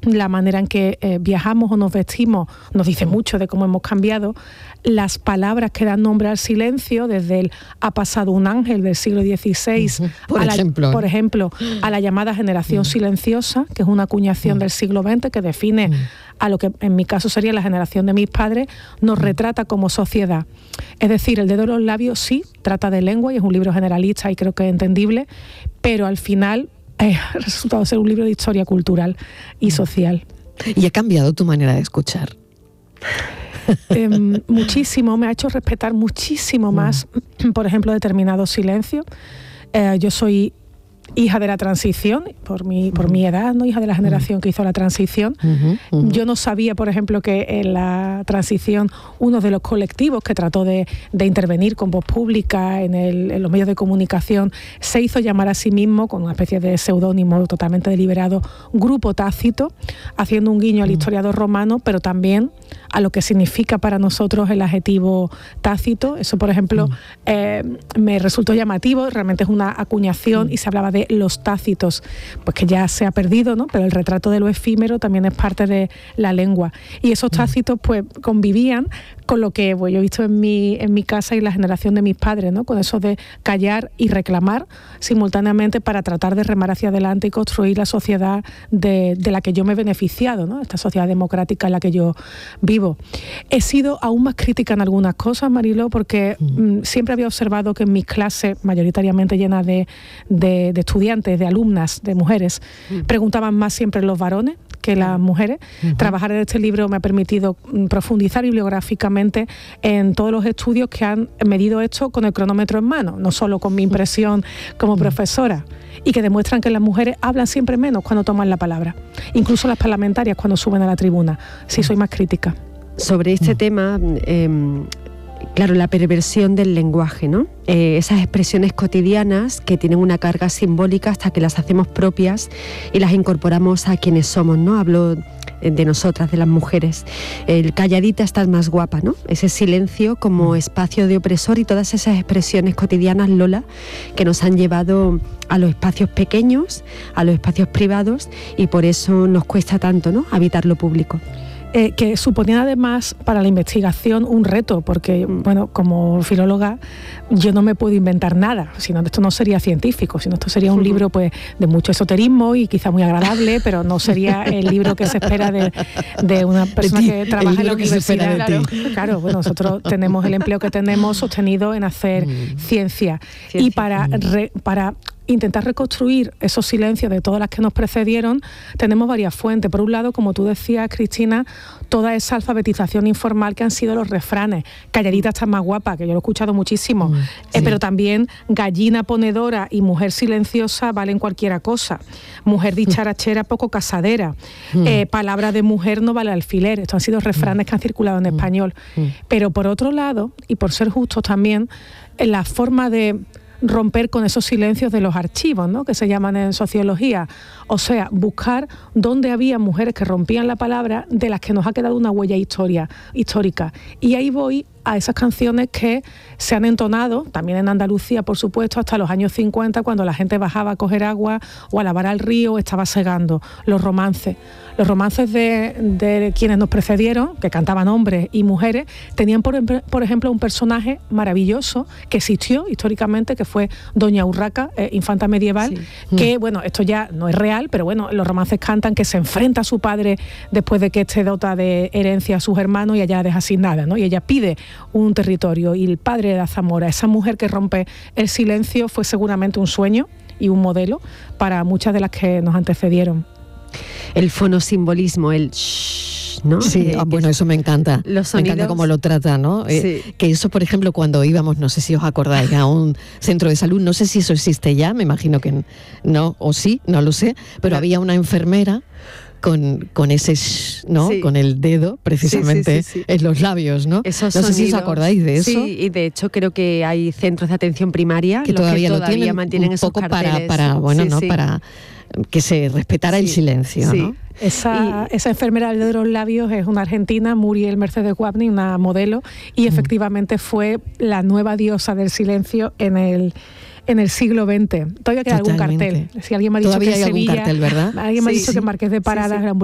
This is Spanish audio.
la manera en que viajamos o nos vestimos nos dice mucho de cómo hemos cambiado. Las palabras que dan nombre al silencio, desde el ha pasado un ángel del siglo XVI, por ejemplo, a la llamada generación silenciosa, que es una acuñación del siglo XX que define a lo que en mi caso sería la generación de mis padres, nos retrata como sociedad. Es decir, El dedo de los labios sí trata de lengua y es un libro generalista y creo que es entendible, pero al final ha resultado ser un libro de historia cultural y social. ¿Y ha cambiado tu manera de escuchar? Muchísimo, me ha hecho respetar muchísimo más, por ejemplo, determinados silencios. Yo soy hija de la transición, por mi edad, ¿no? Hija de la generación que hizo la transición. Yo no sabía, por ejemplo, que en la transición uno de los colectivos que trató de intervenir con voz pública en los medios de comunicación se hizo llamar a sí mismo, con una especie de seudónimo totalmente deliberado, Grupo Tácito, haciendo un guiño al historiador romano, pero también a lo que significa para nosotros el adjetivo tácito. Eso, por ejemplo, me resultó llamativo, realmente es una acuñación y se hablaba de los tácitos, pues que ya se ha perdido, ¿no? Pero el retrato de lo efímero también es parte de la lengua. Y esos tácitos pues convivían con lo que yo he visto en mi casa y la generación de mis padres, ¿no? Con eso de callar y reclamar simultáneamente para tratar de remar hacia adelante y construir la sociedad de la que yo me he beneficiado, ¿no? Esta sociedad democrática en la que yo vivo. He sido aún más crítica en algunas cosas, Mariló, porque siempre había observado que en mis clases, mayoritariamente llenas de estudiantes, de alumnas, de mujeres, preguntaban más siempre los varones que las mujeres. Trabajar en este libro me ha permitido profundizar bibliográficamente en todos los estudios que han medido esto con el cronómetro en mano, no solo con mi impresión como profesora, y que demuestran que las mujeres hablan siempre menos cuando toman la palabra, incluso las parlamentarias cuando suben a la tribuna. Sí, soy más crítica. Sobre este tema, claro, la perversión del lenguaje, ¿no? Esas expresiones cotidianas que tienen una carga simbólica hasta que las hacemos propias y las incorporamos a quienes somos, ¿no? Hablo de nosotras, de las mujeres. El calladita estás más guapa, ¿no? Ese silencio como espacio de opresor y todas esas expresiones cotidianas, Lola, que nos han llevado a los espacios pequeños, a los espacios privados, y por eso nos cuesta tanto, ¿no? Habitar lo público. Que suponía además para la investigación un reto, porque, bueno, como filóloga yo no me puedo inventar nada, sino esto no sería científico, sino esto sería un libro pues de mucho esoterismo y quizá muy agradable, pero no sería el libro que se espera de una persona que trabaja en la universidad. Claro, bueno, nosotros tenemos el empleo que tenemos sostenido en hacer ciencia. Y para intentar reconstruir esos silencios de todas las que nos precedieron, tenemos varias fuentes. Por un lado, como tú decías, Cristina, toda esa alfabetización informal que han sido los refranes. Calladita está más guapa, que yo lo he escuchado muchísimo, pero también gallina ponedora y mujer silenciosa valen cualquiera cosa. Mujer dicharachera, poco casadera. Palabra de mujer no vale alfiler. Estos han sido refranes que han circulado en español. Pero por otro lado, y por ser justos también, la forma de romper con esos silencios de los archivos, ¿no? Que se llaman en sociología. O sea, buscar dónde había mujeres que rompían la palabra, de las que nos ha quedado una huella histórica. Y ahí voy a esas canciones que se han entonado, también en Andalucía, por supuesto, hasta los años 50, cuando la gente bajaba a coger agua o a lavar al río o estaba segando. Los romances. Los romances de quienes nos precedieron, que cantaban hombres y mujeres, tenían, por ejemplo, un personaje maravilloso que existió históricamente, que fue Doña Urraca, infanta medieval, que, bueno, esto ya no es real, pero bueno, los romances cantan que se enfrenta a su padre después de que éste dota de herencia a sus hermanos y ella deja sin nada, ¿no? Y ella pide un territorio, y el padre de Zamora, esa mujer que rompe el silencio, fue seguramente un sueño y un modelo para muchas de las que nos antecedieron. El fonosimbolismo, el shh, ¿no? Sí, bueno, eso me encanta. Los sonidos, me encanta cómo lo trata, ¿no? Sí. Que eso, por ejemplo, cuando íbamos, no sé si os acordáis, a un centro de salud, no sé si eso existe ya, me imagino que no, o sí, no lo sé, pero había una enfermera con ese shh, ¿no? Sí. Con el dedo, precisamente, en los labios, ¿no? Esos no sonidos, sé si os acordáis de eso. Sí, y de hecho creo que hay centros de atención primaria que todavía mantienen un esos poco carteles. para que se respetara el silencio, ¿no? Esa enfermera de los labios es una argentina, Muriel Mercedes Guabni, una modelo, y efectivamente fue la nueva diosa del silencio en el siglo XX. Todavía queda algún cartel. Si alguien me ha dicho que en Sevilla, cartel, ¿verdad? Alguien me ha dicho que en Marqués de Paradas era un